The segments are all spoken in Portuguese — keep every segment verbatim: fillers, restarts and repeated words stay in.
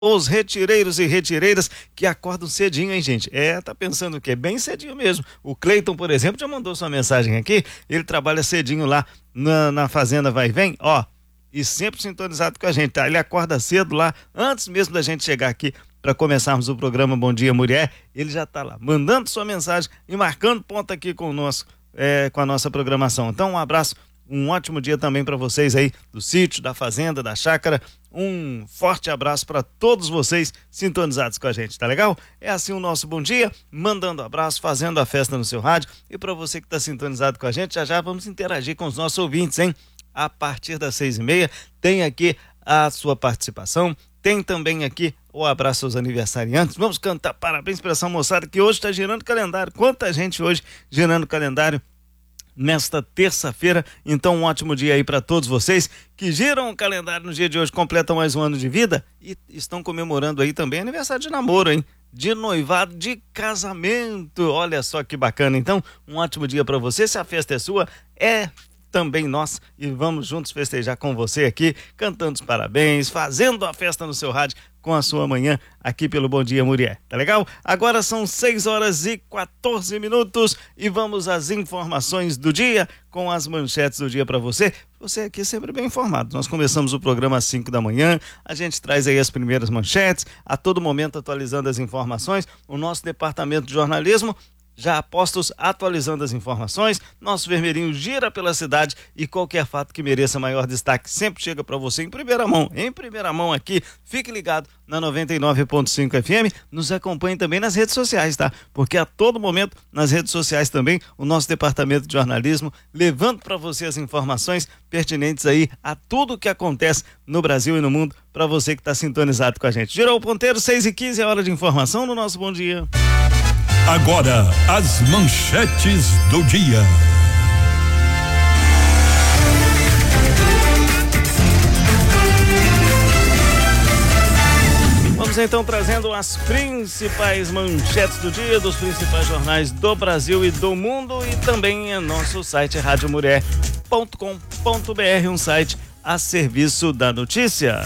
Os retireiros e retireiras que acordam cedinho, hein, gente? É, tá pensando o quê? Bem cedinho mesmo. O Cleiton, por exemplo, já mandou sua mensagem aqui. Ele trabalha cedinho lá na, na Fazenda Vai e Vem, ó, e sempre sintonizado com a gente, tá? Ele acorda cedo lá, antes mesmo da gente chegar aqui para começarmos o programa Bom Dia Mulher. Ele já tá lá, mandando sua mensagem e marcando ponto aqui conosco, é, com a nossa programação. Então, um abraço. Um ótimo dia também para vocês aí do sítio, da fazenda, da chácara. Um forte abraço para todos vocês sintonizados com a gente, tá legal? É assim o nosso bom dia, mandando abraço, fazendo a festa no seu rádio. E para você que está sintonizado com a gente, já já vamos interagir com os nossos ouvintes, hein? A partir das seis e meia tem aqui a sua participação, tem também aqui o abraço aos aniversariantes. Vamos cantar parabéns para essa moçada que hoje está girando calendário. Quanta gente hoje girando calendário nesta terça-feira. Então, um ótimo dia aí para todos vocês que giram o calendário no dia de hoje, completam mais um ano de vida e estão comemorando aí também aniversário de namoro, hein? De noivado, de casamento. Olha só que bacana. Então, um ótimo dia para você. Se a festa é sua, é também nós, e vamos juntos festejar com você aqui, cantando os parabéns, fazendo a festa no seu rádio com a sua manhã aqui pelo Bom Dia Mulher, tá legal? Agora são seis horas e quatorze minutos e vamos às informações do dia com as manchetes do dia para você. Você aqui sempre bem informado. Nós começamos o programa às cinco da manhã, a gente traz aí as primeiras manchetes, a todo momento atualizando as informações. O nosso departamento de jornalismo já apostos atualizando as informações. Nosso vermelhinho gira pela cidade e qualquer fato que mereça maior destaque sempre chega para você em primeira mão, em primeira mão aqui. Fique ligado na noventa e nove ponto cinco F M, nos acompanhe também nas redes sociais, tá? Porque a todo momento nas redes sociais também o nosso departamento de jornalismo levando para você as informações pertinentes aí a tudo que acontece no Brasil e no mundo para você que está sintonizado com a gente. Girou o ponteiro, seis e quinze, é hora de informação no nosso Bom Dia. Agora, as manchetes do dia. Vamos então trazendo as principais manchetes do dia dos principais jornais do Brasil e do mundo e também em nosso site rádio mulher ponto com ponto b r, um site a serviço da notícia.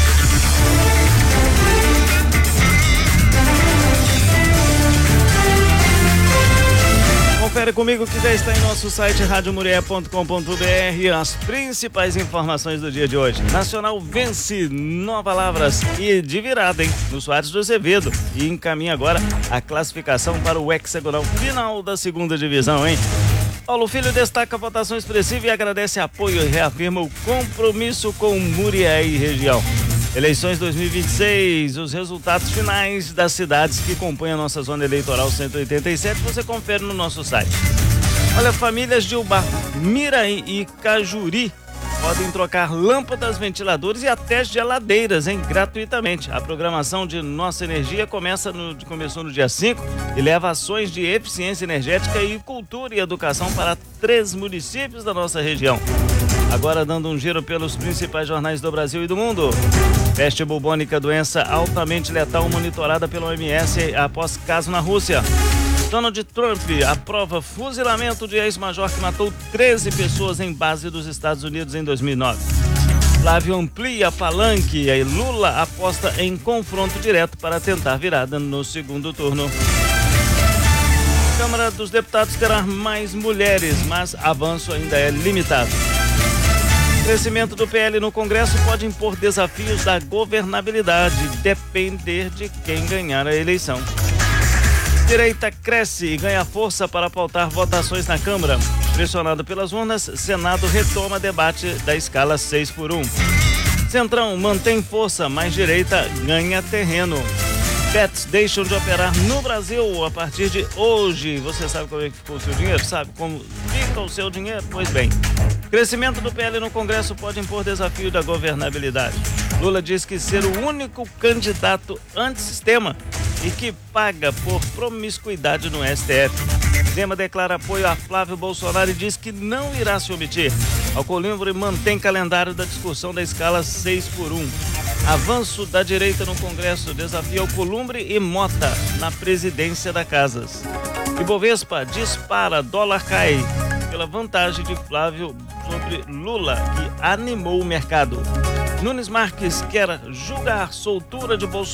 Confere comigo que já está em nosso site rádio mulher ponto com ponto b r as principais informações do dia de hoje. Nacional vence Nova Lavras e de virada, hein? No Soares do Azevedo e encaminha agora a classificação para o hexagonal final da segunda divisão, hein? Paulo Filho destaca a votação expressiva e agradece apoio e reafirma o compromisso com Murié e região. Eleições dois mil e vinte e seis, os resultados finais das cidades que compõem a nossa zona eleitoral cento e oitenta e sete, você confere no nosso site. Olha, famílias de Ubá, Miraí e Cajuri podem trocar lâmpadas, ventiladores e até geladeiras, hein, gratuitamente. A programação de Nossa Energia começa no, começou no dia cinco e leva ações de eficiência energética e cultura e educação para três municípios da nossa região. Agora dando um giro pelos principais jornais do Brasil e do mundo. Peste bubônica, doença altamente letal monitorada pelo O M S após caso na Rússia. Donald Trump aprova fuzilamento de ex-major que matou treze pessoas em base dos Estados Unidos em dois mil e nove. Flávio amplia palanque e Lula aposta em confronto direto para tentar virada no segundo turno. A Câmara dos Deputados terá mais mulheres, mas avanço ainda é limitado. O crescimento do P L no Congresso pode impor desafios da governabilidade, depender de quem ganhar a eleição. Direita cresce e ganha força para pautar votações na Câmara. Pressionado pelas urnas, Senado retoma debate da escala seis por um. Centrão mantém força, mas direita ganha terreno. Bets deixam de operar no Brasil a partir de hoje. Você sabe como é que ficou o seu dinheiro? Sabe como fica o seu dinheiro? Pois bem, crescimento do P L no Congresso pode impor desafio da governabilidade. Lula diz que ser o único candidato antissistema e que paga por promiscuidade no S T F. Zema declara apoio a Flávio Bolsonaro e diz que não irá se omitir. Alcolumbre mantém calendário da discussão da escala seis por um. Avanço da direita no Congresso desafia Alcolumbre e Mota na presidência da Casas. Ibovespa dispara, dólar cai pela vantagem de Flávio sobre Lula, que animou o mercado. Nunes Marques quer julgar soltura de Bolsonaro